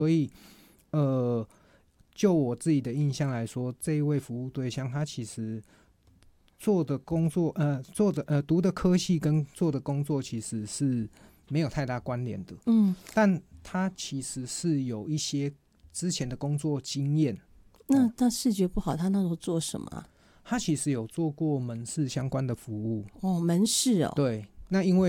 所以就我自己的印象来说，这一位服务对象他其实做的工作读的科系跟做的工作其实是没有太大关联的，但他其实是有一些之前的工作经验。 那视觉不好，他那时候做什么啊？ 他其实有做过门市相关的服务。 门市哦。 对，那因为